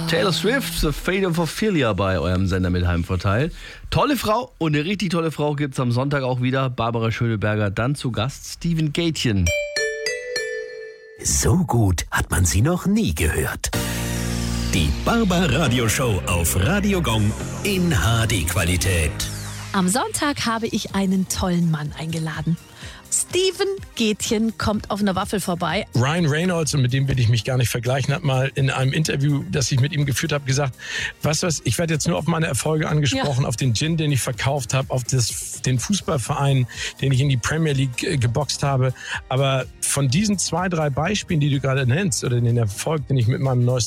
Taylor Swift, The Fate of Ophelia bei eurem Sender mit Heimvorteil. Tolle Frau und eine richtig tolle Frau gibt's am Sonntag auch wieder. Barbara Schöneberger, dann zu Gast Steven Gätjen. So gut hat man sie noch nie gehört. Die Barbara-Radio-Show auf Radio Gong in HD-Qualität. Am Sonntag habe ich einen tollen Mann eingeladen. Steven Gätjen kommt auf einer Waffel vorbei. Ryan Reynolds, und mit dem will ich mich gar nicht vergleichen, hat mal in einem Interview, das ich mit ihm geführt habe, gesagt, weißt du was, ich werde jetzt nur auf meine Erfolge angesprochen, auf den Gin, den ich verkauft habe, auf den Fußballverein, den ich in die Premier League geboxt habe. Aber von diesen 2, 3 Beispielen, die du gerade nennst, oder den Erfolg, den ich mit meinem neuesten